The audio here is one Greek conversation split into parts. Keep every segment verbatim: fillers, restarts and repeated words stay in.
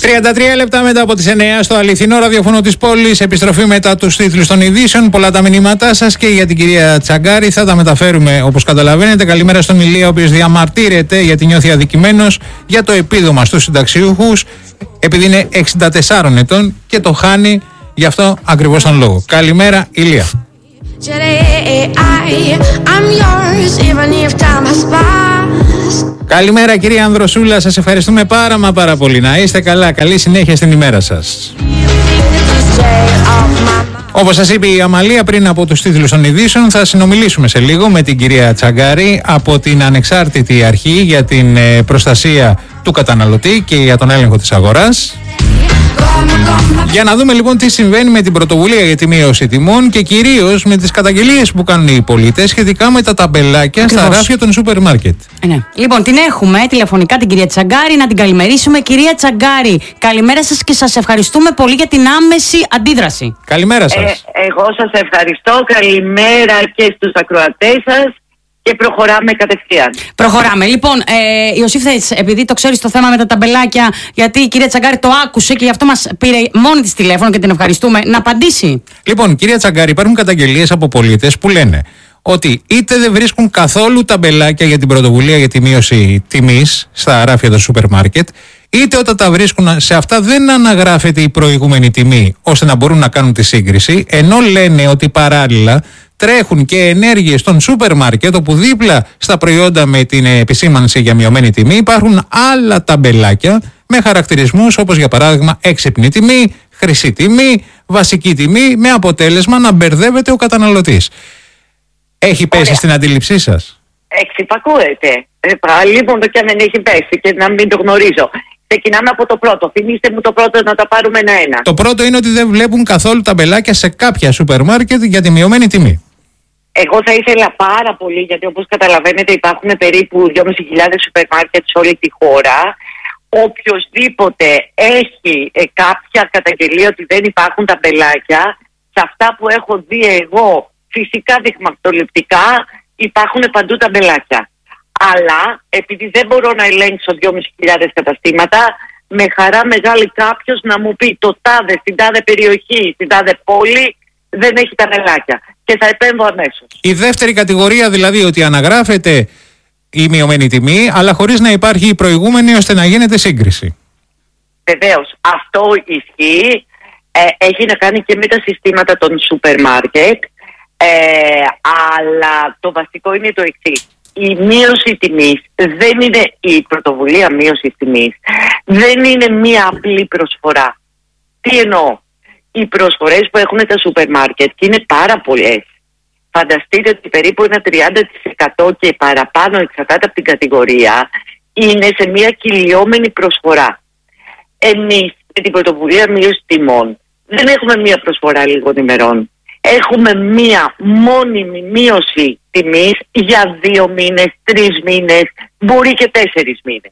τριάντα τρία λεπτά μετά από τις εννιά στο αληθινό ραδιοφωνό της πόλης. Επιστροφή μετά τους τίτλους των ειδήσεων. Πολλά τα μηνύματά σας και για την κυρία Τσαγκάρη θα τα μεταφέρουμε όπως καταλαβαίνετε. Καλημέρα στον Ηλία, ο οποίος διαμαρτύρεται γιατί νιώθει αδικημένος για το επίδομα στους συνταξιούχους, επειδή είναι εξήντα τεσσάρων ετών και το χάνει γι' αυτό ακριβώς τον λόγο. Καλημέρα, Ηλία. Καλημέρα κυρία Ανδροσούλα, σας ευχαριστούμε πάρα μα πάρα πολύ. Να είστε καλά, καλή συνέχεια στην ημέρα σας. Όπως σας είπε η Αμαλία πριν από τους τίτλους των ειδήσεων, θα συνομιλήσουμε σε λίγο με την κυρία Τσαγκάρη από την Ανεξάρτητη Αρχή για την προστασία του καταναλωτή και για τον έλεγχο της αγοράς. Για να δούμε λοιπόν τι συμβαίνει με την πρωτοβουλία για τη μείωση τιμών και κυρίως με τις καταγγελίες που κάνουν οι πολίτες σχετικά με τα ταμπελάκια Ακριβώς. στα ράφια των σούπερ μάρκετ. Ναι. Λοιπόν, την έχουμε τηλεφωνικά την κυρία Τσαγκάρη, να την καλημερίσουμε. Κυρία Τσαγκάρη, καλημέρα σας και σας ευχαριστούμε πολύ για την άμεση αντίδραση. Καλημέρα σας. Ε, εγώ σας ευχαριστώ. Καλημέρα και στους ακροατές σας. Και προχωράμε κατευθείαν. Προχωράμε. Λοιπόν, ε, Ιωσήφ, επειδή το ξέρεις το θέμα με τα ταμπελάκια, γιατί η κυρία Τσαγκάρη το άκουσε και γι' αυτό μας πήρε μόνη της τηλέφωνο και την ευχαριστούμε, να απαντήσει. Λοιπόν, κυρία Τσαγκάρη, υπάρχουν καταγγελίες από πολίτες που λένε ότι είτε δεν βρίσκουν καθόλου ταμπελάκια για την πρωτοβουλία για τη μείωση τιμής στα ράφια των σούπερ μάρκετ, είτε όταν τα βρίσκουν σε αυτά δεν αναγράφεται η προηγούμενη τιμή ώστε να μπορούν να κάνουν τη σύγκριση, ενώ λένε ότι παράλληλα τρέχουν και ενέργειες των σούπερ μάρκετ όπου δίπλα στα προϊόντα με την επισήμανση για μειωμένη τιμή υπάρχουν άλλα ταμπελάκια με χαρακτηρισμούς όπως για παράδειγμα έξυπνη τιμή, χρυσή τιμή, βασική τιμή, με αποτέλεσμα να μπερδεύεται ο καταναλωτής. Έχει πέσει Ωραία. στην αντίληψή σας? Εξυπακούεται. Ε, λοιπόν το και αν δεν έχει πέσει και να μην το γνωρίζω. Ξεκινάμε από το πρώτο. Θυμίστε μου το πρώτο να τα πάρουμε ένα-ένα. Το πρώτο είναι ότι δεν βλέπουν καθόλου ταμπελάκια σε κάποια σούπερ μάρκετ για τη μειωμένη τιμή. Εγώ θα ήθελα πάρα πολύ, γιατί όπως καταλαβαίνετε υπάρχουν περίπου δυόμισι χιλιάδες σούπερ μάρκετ σε όλη τη χώρα. Οποιοςδήποτε έχει ε, κάποια καταγγελία ότι δεν υπάρχουν ταμπελάκια, σε αυτά που έχω δει εγώ, φυσικά δειγματοληπτικά, υπάρχουν παντού ταμπελάκια. Αλλά επειδή δεν μπορώ να ελέγξω δυόμισι χιλιάδες καταστήματα, με χαρά μεγάλη κάποιος να μου πει το τάδε, στην τάδε περιοχή, στην τάδε πόλη δεν έχει ταμπελάκια. Και θα επέμβω αμέσως. Η δεύτερη κατηγορία δηλαδή, ότι αναγράφεται η μειωμένη τιμή, αλλά χωρίς να υπάρχει η προηγούμενη ώστε να γίνεται σύγκριση. Βεβαίως, αυτό ισχύει. Ε, έχει να κάνει και με τα συστήματα των σούπερ μάρκετ. Ε, αλλά το βασικό είναι το εξής. Η μείωση τιμής δεν είναι η πρωτοβουλία μείωση τιμής. Δεν είναι μία απλή προσφορά. Τι εννοώ? Οι προσφορές που έχουν τα σούπερ μάρκετ και είναι πάρα πολλές. Φανταστείτε ότι περίπου ένα τριάντα τοις εκατό και παραπάνω εξαρτάται από την κατηγορία είναι σε μία κυλιόμενη προσφορά. Εμείς με την πρωτοβουλία μείωση τιμών δεν έχουμε μία προσφορά λίγων ημερών. Έχουμε μία μόνιμη μείωση τιμής για δύο μήνες, τρεις μήνες, μπορεί και τέσσερις μήνες.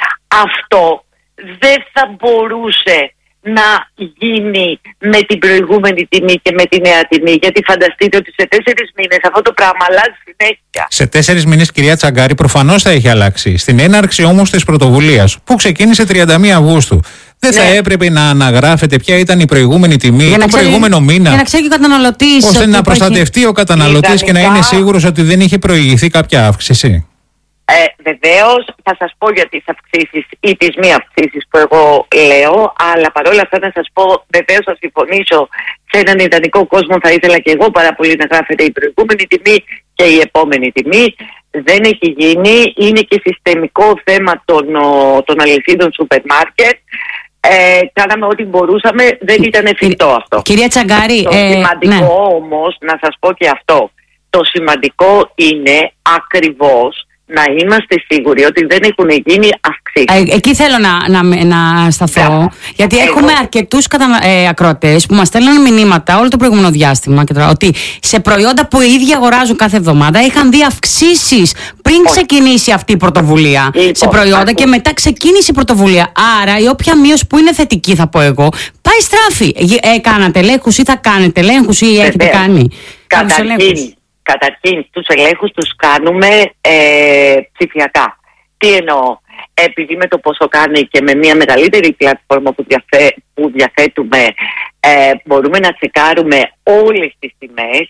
Αυτό δεν θα μπορούσε να γίνει με την προηγούμενη τιμή και με τη νέα τιμή, γιατί φανταστείτε ότι σε τέσσερις μήνες αυτό το πράγμα αλλάζει συνέχεια. Σε τέσσερις μήνες, κυρία Τσαγκάρη, προφανώς θα έχει αλλάξει. Στην έναρξη όμως της πρωτοβουλίας, που ξεκίνησε τριάντα μία Αυγούστου, δεν ναι. θα έπρεπε να αναγράφεται ποια ήταν η προηγούμενη τιμή ή το προηγούμενο μήνα, για να ξέρει ο καταναλωτής, ώστε να προστατευτεί υπάρχει... ο καταναλωτής και να είναι σίγουρος ότι δεν είχε προηγηθεί κάποια αύξηση? Ε, βεβαίως θα σας πω για τις αυξήσεις ή τις μη αυξήσεις που εγώ λέω, αλλά παρόλα αυτά να σας πω, βεβαίως θα συμφωνήσω, σε έναν ιδανικό κόσμο θα ήθελα και εγώ πάρα πολύ να γράφεται η προηγούμενη τιμή και η επόμενη τιμή. Δεν έχει γίνει, είναι και συστημικό θέμα των, των αλυσίδων σούπερ μάρκετ. Ε, κάναμε ό,τι μπορούσαμε, δεν ήταν εφικτό αυτό. Κυρία Τσαγκάρη, το ε, σημαντικό ναι. όμως, να σας πω και αυτό, το σημαντικό είναι ακριβώς να είμαστε σίγουροι ότι δεν έχουν γίνει αυξήσεις. Ε, εκεί θέλω να, να, να σταθώ, yeah. γιατί Εγώ... έχουμε αρκετούς κατα... ε, ακροατές που μας στέλνουν μηνύματα όλο το προηγούμενο διάστημα και τώρα, ότι σε προϊόντα που οι ίδιοι αγοράζουν κάθε εβδομάδα είχαν δει αυξήσεις πριν Όχι. ξεκινήσει αυτή η πρωτοβουλία. Λοιπόν, σε προϊόντα ακούω. Και μετά ξεκίνησε η πρωτοβουλία. Άρα η όποια μείωση που είναι θετική, θα πω εγώ, πάει στράφη. Ε, κάνατε ελέγχους ή θα κάνετε ελέγχους ή έχετε Βεβαίως. κάνει? Καταρχήν, καταρχήν τους ελέγχους τους κάνουμε ε, ψηφιακά. Τι εννοώ? επειδή με το πόσο κάνει και με μια μεγαλύτερη πλατφόρμα που, διαθέ, που διαθέτουμε ε, μπορούμε να τσεκάρουμε όλες τις τιμές.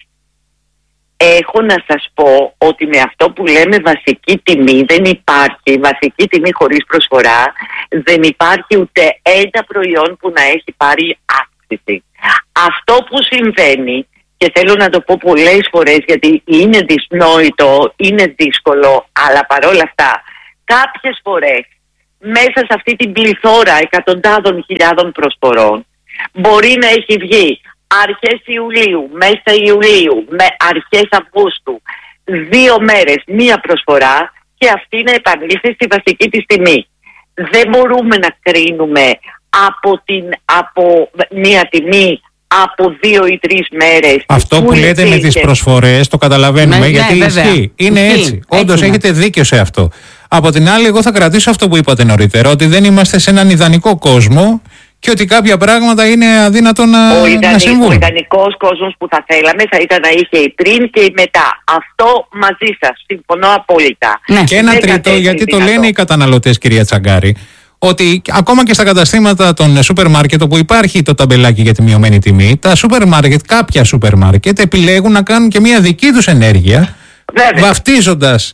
Έχω να σας πω ότι με αυτό που λέμε βασική τιμή δεν υπάρχει, βασική τιμή χωρίς προσφορά, δεν υπάρχει ούτε ένα προϊόν που να έχει πάρει αύξηση. Αυτό που συμβαίνει, και θέλω να το πω πολλές φορές γιατί είναι δυσνόητο, είναι δύσκολο, αλλά παρόλα αυτά κάποιες φορές μέσα σε αυτή την πληθώρα εκατοντάδων χιλιάδων προσφορών μπορεί να έχει βγει αρχές Ιουλίου, μέσα Ιουλίου, με αρχές Αυγούστου, δύο μέρες μία προσφορά και αυτή να επανήλθε στη βασική της τιμή. Δεν μπορούμε να κρίνουμε από, την, από μία τιμή από δύο ή τρεις μέρες. Αυτό που, που λέτε με τις προσφορές το καταλαβαίνουμε, ναι, γιατί ναι, ισχύει. Είναι ισχύει. Έτσι. Όντως έχετε δίκιο σε αυτό. Από την άλλη, εγώ θα κρατήσω αυτό που είπατε νωρίτερα, ότι δεν είμαστε σε έναν ιδανικό κόσμο και ότι κάποια πράγματα είναι αδύνατο να, ο ιδανικό, να συμβούν. Ο ιδανικός κόσμος που θα θέλαμε θα ήταν να είχε η πριν και η μετά. Αυτό μαζί σας. Συμφωνώ απόλυτα. Ναι. Και ένα τρίτο, γιατί το λένε οι καταναλωτές, κυρία Τσαγκάρη, ότι ακόμα και στα καταστήματα των σούπερ μάρκετ όπου υπάρχει το ταμπελάκι για τη μειωμένη τιμή, τα σούπερ μάρκετ, κάποια σούπερ μάρκετ επιλέγουν να κάνουν και μια δική τους ενέργεια, βαφτίζοντας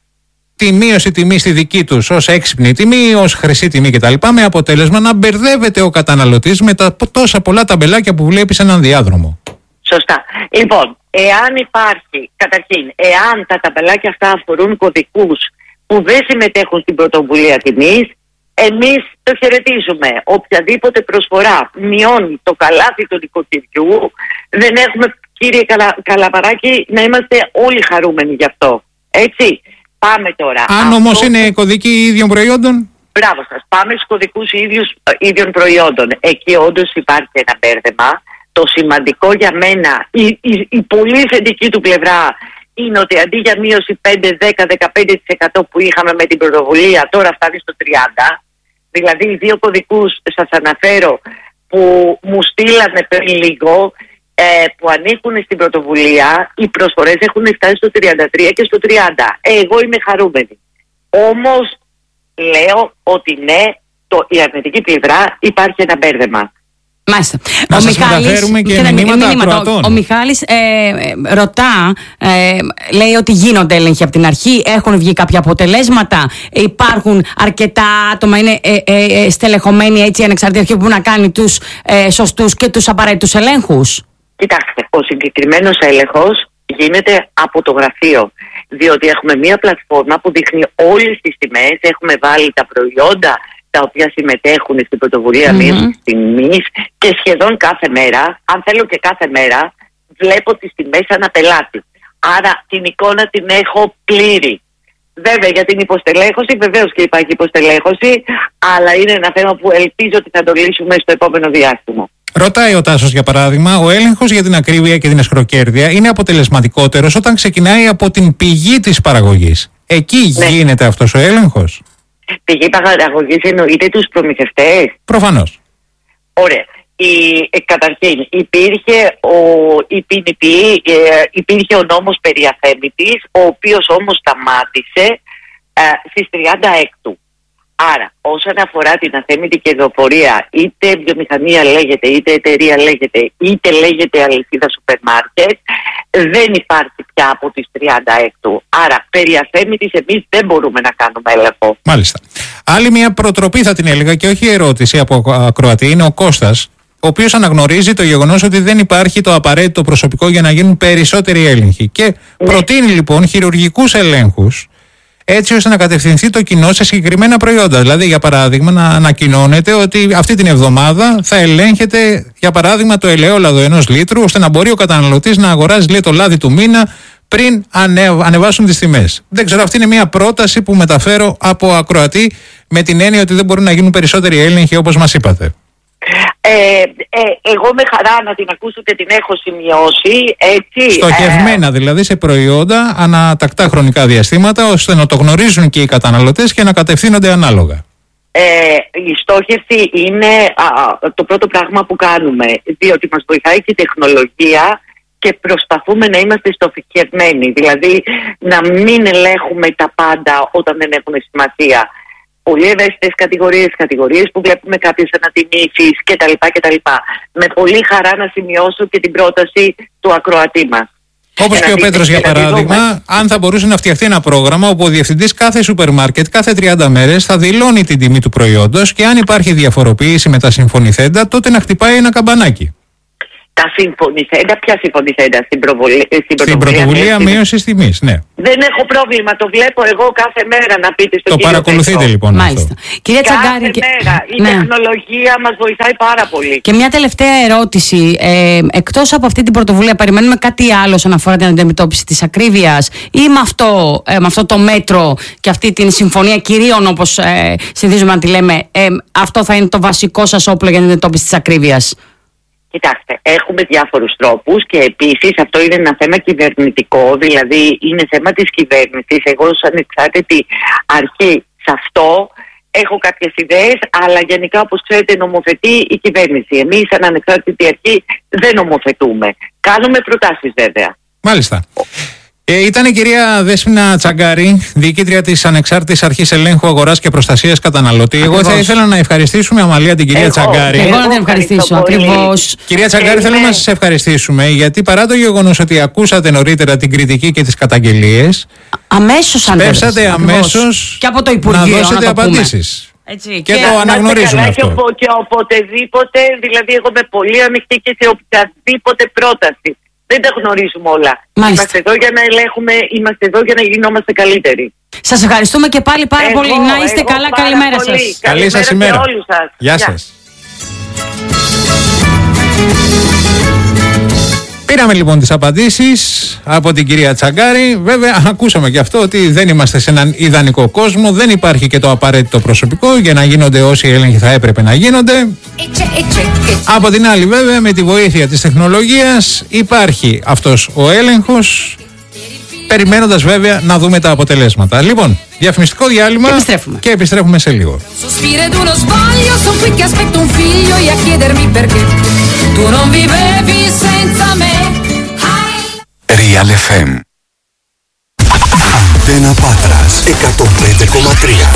τη μείωση τιμή στη δική τους ως έξυπνη τιμή, ως χρυσή τιμή κτλ. Με αποτέλεσμα να μπερδεύεται ο καταναλωτής με τα τόσα πολλά ταμπελάκια που βλέπει σε έναν διάδρομο. Σωστά. Λοιπόν, εάν υπάρχει, καταρχήν, εάν τα ταμπελάκια αυτά αφορούν κωδικούς που δεν συμμετέχουν στην πρωτοβουλία τιμής, εμείς το χαιρετίζουμε. Οποιαδήποτε προσφορά μειώνει το καλάθι του νοικοκυριού, δεν έχουμε, κύριε Καλα, Καλαπαράκη, να είμαστε όλοι χαρούμενοι γι' αυτό. Έτσι. Πάμε τώρα. Αν αυτό... όμως είναι κωδικοί ίδιων προϊόντων. Μπράβο σας. Πάμε στους κωδικούς ίδιους, ίδιων προϊόντων. Εκεί όντως υπάρχει ένα μπέρδεμα. Το σημαντικό για μένα, η, η, η πολύ θετική του πλευρά, είναι ότι αντί για μείωση πέντε, δέκα, δεκαπέντε τοις εκατό που είχαμε με την πρωτοβουλία, τώρα φτάνει στο τριάντα τοις εκατό. Δηλαδή οι δύο κωδικούς σας αναφέρω που μου στείλανε πριν λίγο, ε, που ανήκουν στην πρωτοβουλία, οι προσφορές έχουν φτάσει στο τριάντα τρία και στο τριάντα. Ε, εγώ είμαι χαρούμενη. Όμως λέω ότι ναι, το, η αρνητική πλευρά υπάρχει ένα μπέρδεμα. Μάλιστα. Να ο σας Μιχάλης, μεταφέρουμε και, και μηνύματα ακροατών. Ο, ο Μιχάλης ε, ε, ρωτά, ε, λέει ότι γίνονται έλεγχοι από την αρχή, έχουν βγει κάποια αποτελέσματα, υπάρχουν αρκετά άτομα, είναι ε, ε, στελεχωμένοι έτσι ανεξαρτήτως και που να κάνει τους ε, σωστούς και τους απαραίτητους ελέγχους. Κοιτάξτε, ο συγκεκριμένος έλεγχος γίνεται από το γραφείο, διότι έχουμε μία πλατφόρμα που δείχνει όλες τις τιμές, έχουμε βάλει τα προϊόντα τα οποία συμμετέχουν στην πρωτοβουλία mm-hmm. μείωσης τιμής και σχεδόν κάθε μέρα, αν θέλω και κάθε μέρα, βλέπω τις τιμές ανά πελάτη. Άρα την εικόνα την έχω πλήρη. Βέβαια για την υποστελέχωση, βεβαίως και υπάρχει υποστελέχωση, αλλά είναι ένα θέμα που ελπίζω ότι θα το λύσουμε στο επόμενο διάστημα. Ρωτάει ο Τάσος, για παράδειγμα, ο έλεγχος για την ακρίβεια και την αισχροκέρδεια είναι αποτελεσματικότερος όταν ξεκινάει από την πηγή της παραγωγής. Εκεί ναι. γίνεται αυτός ο έλεγχος. Πηγή παραγωγής εννοείται τους προμηθευτές. Προφανώς. Ωραία. Η, ε, καταρχήν υπήρχε ο, η πι εν πι, ε, υπήρχε ο νόμος περί αθέμητης, ο οποίος όμως σταμάτησε ε, στις τριάντα έκτου. Άρα όσον αφορά την αθέμητη κερδοφορία, είτε βιομηχανία λέγεται, είτε εταιρεία λέγεται, είτε λέγεται αλυσίδα σούπερ μάρκετ, δεν υπάρχει πια από τις τριάντα έκτου. Άρα περί αθέμητης εμείς δεν μπορούμε να κάνουμε έλεγχο. Μάλιστα. Άλλη μια προτροπή θα την έλεγα και όχι ερώτηση από ακροατή, είναι ο Κώστας, ο οποίος αναγνωρίζει το γεγονός ότι δεν υπάρχει το απαραίτητο προσωπικό για να γίνουν περισσότεροι έλεγχοι και ναι. προτείνει λοιπόν χειρουργικούς ελέγχους, έτσι ώστε να κατευθυνθεί το κοινό σε συγκεκριμένα προϊόντα. Δηλαδή, για παράδειγμα, να ανακοινώνεται ότι αυτή την εβδομάδα θα ελέγχεται, για παράδειγμα, το ελαιόλαδο ενός λίτρου, ώστε να μπορεί ο καταναλωτής να αγοράζει, λέει, το λάδι του μήνα πριν ανε, ανεβάσουν τις τιμές. Δεν ξέρω, αυτή είναι μια πρόταση που μεταφέρω από ακροατή, με την έννοια ότι δεν μπορούν να γίνουν περισσότεροι έλεγχοι, όπως μας είπατε. Ε, ε, εγώ με χαρά να την ακούσω και την έχω σημειώσει, έτσι. Στοχευμένα ε, δηλαδή σε προϊόντα ανατακτά χρονικά διαστήματα, ώστε να το γνωρίζουν και οι καταναλωτές και να κατευθύνονται ανάλογα. Ε, η στόχευση είναι α, το πρώτο πράγμα που κάνουμε, διότι μας βοηθάει και η τεχνολογία και προσπαθούμε να είμαστε στοχευμένοι, δηλαδή να μην ελέγχουμε τα πάντα όταν δεν έχουν σημασία. πολύ ευαίσθητες κατηγορίες, κατηγορίες που βλέπουμε κάποιες ανατιμήσεις κτλ. κτλ. Με πολύ χαρά να σημειώσω και την πρόταση του ακροατή μας. Όπως και ο Πέτρος, για παράδειγμα, αν θα μπορούσε να φτιαχτεί ένα πρόγραμμα όπου ο διευθυντής κάθε σούπερ μάρκετ κάθε τριάντα μέρες θα δηλώνει την τιμή του προϊόντος και αν υπάρχει διαφοροποίηση με τα συμφωνηθέντα, τότε να χτυπάει ένα καμπανάκι. Τα συμφωνηθέντα, ποια συμφωνηθέντα στην, προβολή, στην πρωτοβουλία, πρωτοβουλία μείωσης τιμής, ναι. Δεν έχω πρόβλημα, το βλέπω εγώ κάθε μέρα να πείτε στον Το κύριο παρακολουθείτε Πέτρο. λοιπόν. Μάλιστα. Κυρία Κάθε Τσαγκάρη, και... μέρα. Η ναι. τεχνολογία μας βοηθάει πάρα πολύ. Και μια τελευταία ερώτηση. Ε, εκτός από αυτή την πρωτοβουλία, περιμένουμε κάτι άλλο όσον αφορά την αντιμετώπιση της ακρίβειας ή με αυτό, ε, με αυτό το μέτρο και αυτή την συμφωνία κυρίων, όπως ε, συνηθίζουμε να τη λέμε, ε, αυτό θα είναι το βασικό σας όπλο για την αντιμετώπιση της ακρίβειας? Κοιτάξτε, έχουμε διάφορους τρόπους και επίσης αυτό είναι ένα θέμα κυβερνητικό, δηλαδή είναι θέμα της κυβέρνησης. Εγώ ως ανεξάρτητη αρχή σε αυτό έχω κάποιες ιδέες, αλλά γενικά όπως ξέρετε νομοθετεί η κυβέρνηση. Εμείς σαν ανεξάρτητη αρχή δεν νομοθετούμε. Κάνουμε προτάσεις βέβαια. Μάλιστα. Ε, ήταν η κυρία Δέσποινα Τσαγκάρη, διοικήτρια της Ανεξάρτητης Αρχής Ελέγχου Αγοράς και Προστασίας Καταναλωτή. Εγώ θα ήθελα να ευχαριστήσουμε, Αμαλία, την κυρία Εγώ, Τσαγκάρη. Εγώ να την ευχαριστήσω, ακριβώς. Κυρία Τσαγκάρη, θέλω να σας ευχαριστήσουμε, γιατί παρά το γεγονός ότι ακούσατε νωρίτερα την κριτική και τις καταγγελίες, αμέσως σπεύσατε αμέσως και από το Υπουργείο να δώσετε να το απαντήσεις. Έτσι, και, και το αναγνωρίζουμε καλά, αυτό. Και, οπο, και οποτεδήποτε, δηλαδή εγώ είμαι πολύ ανοιχτή και σε οποιαδήποτε πρόταση. Δεν τα γνωρίζουμε όλα. Μάλιστα. Είμαστε εδώ για να ελέγχουμε, είμαστε εδώ για να γινόμαστε καλύτεροι. Σας ευχαριστούμε και πάλι πάρα Εγώ, πολύ. Να είστε εγώ καλά, πάρα καλημέρα πολύ. σας. Καλή σας ημέρα ημέρα. σε όλους σας. Γεια Γεια. σας. Πήραμε λοιπόν τις απαντήσεις από την κυρία Τσαγκάρη. Βέβαια, ακούσαμε και αυτό ότι δεν είμαστε σε έναν ιδανικό κόσμο, δεν υπάρχει και το απαραίτητο προσωπικό για να γίνονται όσοι έλεγχοι θα έπρεπε να γίνονται. Από την άλλη, βέβαια, με τη βοήθεια της τεχνολογίας υπάρχει αυτός ο έλεγχος, περιμένοντας βέβαια να δούμε τα αποτελέσματα. Λοιπόν, διαφημιστικό διάλειμμα επιστρέφουμε. Και επιστρέφουμε σε λίγο. Real εφ εμ. Αντένα Πάτρας εκατόν πέντε κόμμα τρία.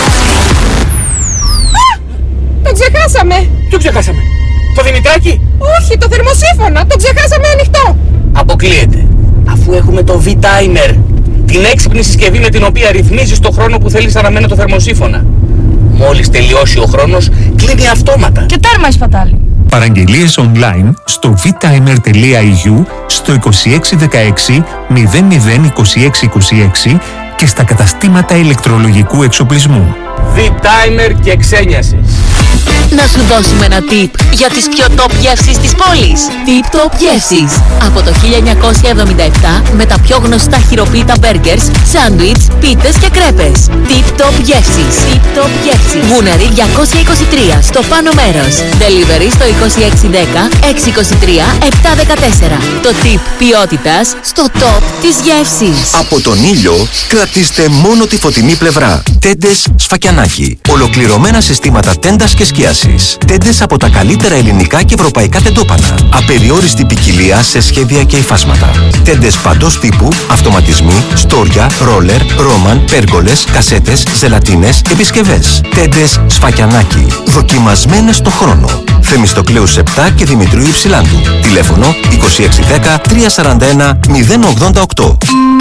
Το ξεχάσαμε! Ποιο ξεχάσαμε? Το Δημητράκη? Όχι, το θερμοσύφωνα! Το ξεχάσαμε ανοιχτό! Αποκλείεται. Αφού έχουμε το V-Timer, την έξυπνη συσκευή με την οποία ρυθμίζεις το χρόνο που θέλεις αναμένο το θερμοσύφωνα. Μόλις τελειώσει ο χρόνος, κλείνει αυτόματα. Και τέρμα η σπατάλη. Παραγγελίες online στο vtimer τελεία ι γιου, στο είκοσι έξι δεκαέξι μηδέν μηδέν είκοσι έξι είκοσι έξι και στα καταστήματα ηλεκτρολογικού εξοπλισμού. V-Timer και ξένιασες. Να σου δώσουμε ένα tip για τις πιο top γεύσεις της πόλης. Tip Top γεύσεις. Από το χίλια εννιακόσια εβδομήντα επτά με τα πιο γνωστά χειροποίητα μπέργκερς, σάντουιτς, πίτες και κρέπες. Tip Top γεύσεις. Tip Top γεύσεις. Γούναρη διακόσια είκοσι τρία στο πάνω μέρος. Delivery στο είκοσι έξι δέκα έξι είκοσι τρία επτά δεκατέσσερα. Το tip ποιότητας στο top της γεύσης. Από τον ήλιο κρατήστε μόνο τη φωτεινή πλευρά. Τέντες Σφακιανάκι. Ολοκληρωμένα συστήματα τέντας και σκίασης. Τέντες από τα καλύτερα ελληνικά και ευρωπαϊκά τεντόπανα. Απεριόριστη ποικιλία σε σχέδια και υφάσματα. Τέντες παντός τύπου, αυτοματισμοί, στόρια, ρόλερ, ρόμαν, πέργολες, κασέτες, ζελατίνες, επισκευές. Τέντες Σφακιανάκι. Δοκιμασμένες στο χρόνο. Θεμιστοκλέους επτά και Δημητρίου Υψηλάντου. Τηλέφωνο είκοσι έξι δέκα τριακόσια σαράντα ένα μηδέν ογδόντα οκτώ.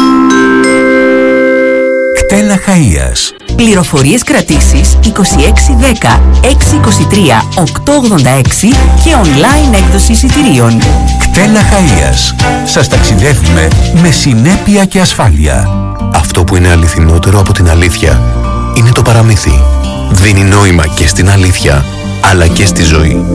Κτέλα Χαΐας. Πληροφορίες κρατήσεις είκοσι έξι δέκα έξι είκοσι τρία οκτώ ογδόντα έξι και online έκδοση εισιτηρίων. Κτέλα Χαΐας. Σας ταξιδεύουμε με συνέπεια και ασφάλεια. Αυτό που είναι αληθινότερο από την αλήθεια είναι το παραμύθι. Δίνει νόημα και στην αλήθεια, αλλά και στη ζωή.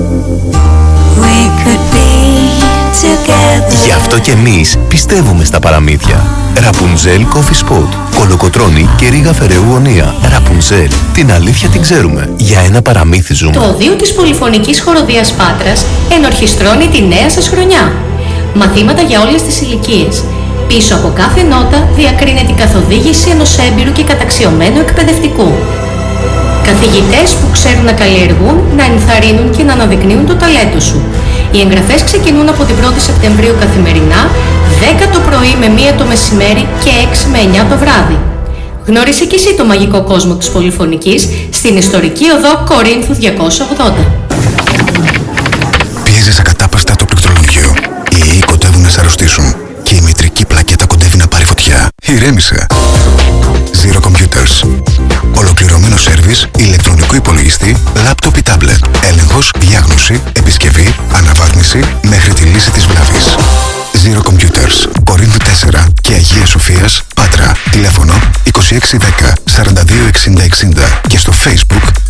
Γι' αυτό και εμείς πιστεύουμε στα παραμύθια. Ραπουνζέλ Coffee Spot, Κολοκοτρώνη και Ρίγα Φεραίου Ωνία. Ραπουνζέλ, την αλήθεια την ξέρουμε. Για ένα παραμύθι ζούμε. Το οδείο της Πολυφωνικής Χοροδίας Πάτρας ενορχιστρώνει τη νέα σας χρονιά. Μαθήματα για όλες τις ηλικίες. Πίσω από κάθε νότα διακρίνεται η καθοδήγηση ενός έμπειρου και καταξιωμένου εκπαιδευτικού. Καθηγητές που ξέρουν να καλλιεργούν, να ενθαρρύνουν και να αναδεικνύουν το ταλέντο σου. Οι εγγραφές ξεκινούν από την πρώτη Σεπτεμβρίου καθημερινά, δέκα το πρωί με μία το μεσημέρι και έξι με εννιά το βράδυ. Γνώρισε και εσύ το μαγικό κόσμο της πολυφωνικής στην ιστορική οδό Κορίνθου διακόσια ογδόντα. Πιέζεις ακατάπαστα το πληκτρολόγιο. Οι ιοί κοντεύουν να σε αρρωστήσουν και η μητρική πλακέτα κοντεύει να πάρει φωτιά. Ηρέμησε. Zero Computers. Ολοκληρωμένο σέρβις, ηλεκτρονικού υπολογιστή, λάπτοπ ή τάμπλετ. Έλεγχος, διάγνωση, επισκευή, αναβάθμιση μέχρι τη λύση της βλάβης. Zero Computers. Κορίνθου τέσσερα και Αγίας Σοφίας, Πάτρα. Τηλέφωνο είκοσι έξι δέκα σαράντα δύο εξήντα εξήντα και στο Facebook